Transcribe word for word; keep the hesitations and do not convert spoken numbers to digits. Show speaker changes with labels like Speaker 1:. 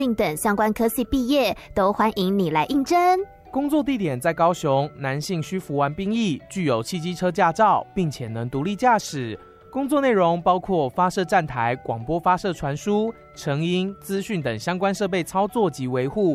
Speaker 1: 等相关科系毕业，都欢迎你来应征。
Speaker 2: 工作地点在高雄，男性需服完兵役，具有汽机车驾照，并且能独立驾驶。工作内容包括发射站台、广播发射传输、成音、资讯等相关设备操作及维护，